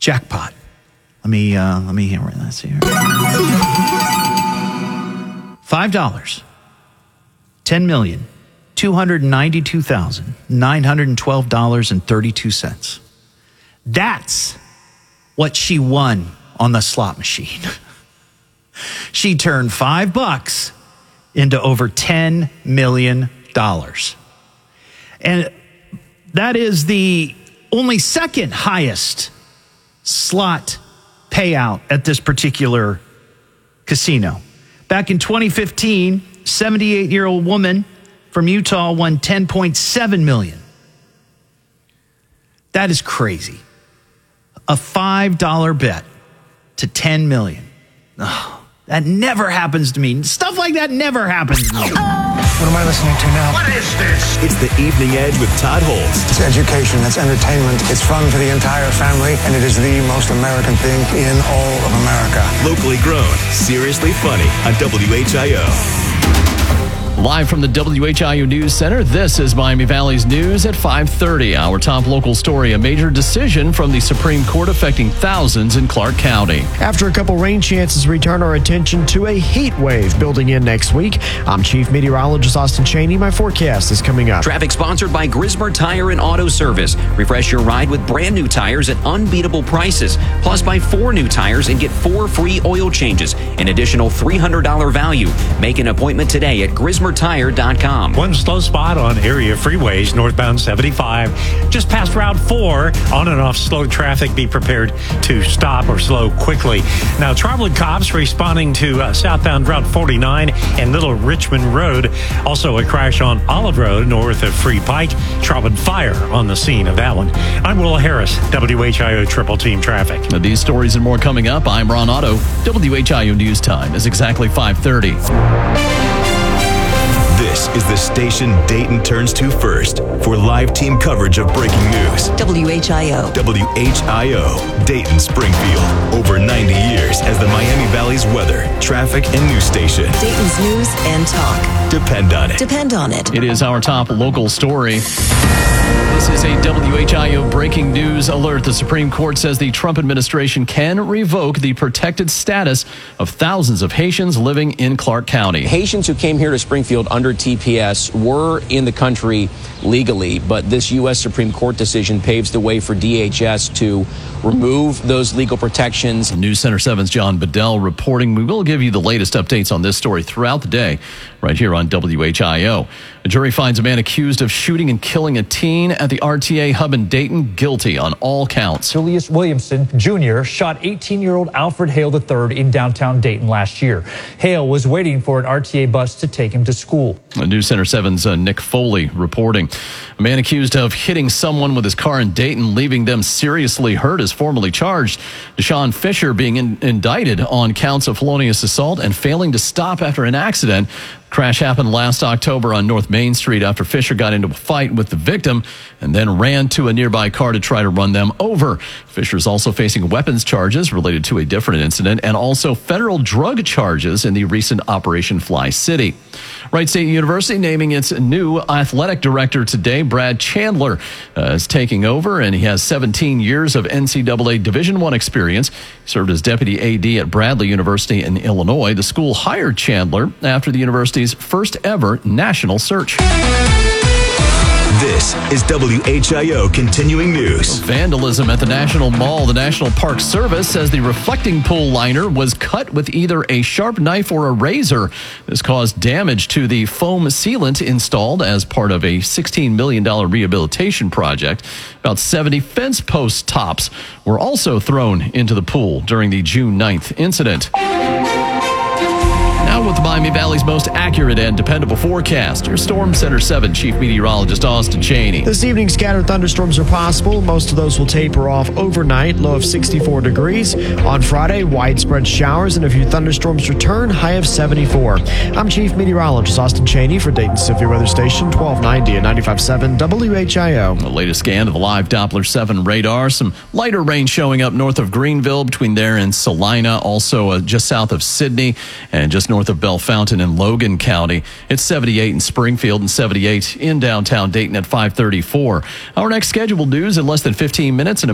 Jackpot. Let me hear this here. $5. 10,292,912.32. That's what she won on the slot machine. She turned $5 into over $10 million. And that is the only second highest slot payout at this particular casino. Back in 2015, 78-year-old woman from Utah won $10.7 million. That is crazy. A $5 bet to $10 million. Oh, that never happens to me. Stuff like that never happens to me. What am I listening to now? What is this? It's The Evening Edge with Todd Holtz. It's education, it's entertainment, it's fun for the entire family, and it is the most American thing in all of America. Locally grown, seriously funny on WHIO. Live from the WHIO News Center, this is Miami Valley's News at 5:30. Our top local story, a major decision from the Supreme Court affecting thousands in Clark County. After a couple rain chances, we turn our attention to a heat wave building in next week. I'm Chief Meteorologist Austin Cheney. My forecast is coming up. Traffic sponsored by Grismer Tire and Auto Service. Refresh your ride with brand new tires at unbeatable prices. Plus, buy 4 new tires and get 4 free oil changes. An additional $300 value. Make an appointment today at GrismerTire.com. One slow spot on area freeways, northbound 75, just past Route 4. On and off slow traffic. Be prepared to stop or slow quickly. Now, traveling cops responding to southbound Route 49 and Little Richmond Road. Also, a crash on Olive Road north of Free Pike. Trouble fire on the scene of that one. I'm Will Harris, WHIO Triple Team Traffic. Now, these stories and more coming up. I'm Ron Otto. WHIO News Time is exactly 5:30. This is the station Dayton turns to first for live team coverage of breaking news. WHIO. WHIO, Dayton Springfield. Over 90 years as the Miami Valley's weather, traffic, and news station. Dayton's news and talk. Depend on it. Depend on it. It is our top local story. This is a WHIO breaking news alert. The Supreme Court says the Trump administration can revoke the protected status of thousands of Haitians living in Clark County. Haitians who came here to Springfield under TPS were in the country legally, but this U.S. Supreme Court decision paves the way for DHS to remove those legal protections. News Center 7's John Bedell reporting. We will give you the latest updates on this story throughout the day right here on WHIO. A jury finds a man accused of shooting and killing a teen at the RTA hub in Dayton guilty on all counts. Julius Williamson Jr. shot 18-year-old Alfred Hale III in downtown Dayton last year. Hale was waiting for an RTA bus to take him to school. News Center 7's Nick Foley reporting. A man accused of hitting someone with his car in Dayton, leaving them seriously hurt, is formally charged. Deshaun Fisher being indicted on counts of felonious assault and failing to stop after an accident. Crash happened last October on North Main Street after Fisher got into a fight with the victim and then ran to a nearby car to try to run them over. Fisher is also facing weapons charges related to a different incident and also federal drug charges in the recent Operation Fly City. Wright State University naming its new athletic director today. Brad Chandler is taking over, and he has 17 years of NCAA Division I experience. He served as deputy AD at Bradley University in Illinois. The school hired Chandler after the university's first ever national search. This is WHIO Continuing News. Vandalism at the National Mall. The National Park Service says the reflecting pool liner was cut with either a sharp knife or a razor. This caused damage to the foam sealant installed as part of a $16 million rehabilitation project. About 70 fence post tops were also thrown into the pool during the June 9th incident. Now with Miami Valley's most accurate and dependable forecast, your Storm Center 7 Chief Meteorologist Austin Cheney. This evening, scattered thunderstorms are possible. Most of those will taper off overnight, low of 64 degrees. On Friday, widespread showers and a few thunderstorms return, high of 74. I'm Chief Meteorologist Austin Cheney for Dayton Severe Weather Station 1290 and 95.7 WHIO. The latest scan of the live Doppler 7 radar. Some lighter rain showing up north of Greenville, between there and Salina, also just south of Sidney and just north of Bellefontaine in Logan County. It's 78 in Springfield and 78 in downtown Dayton at 5:34. Our next scheduled news in less than 15 minutes.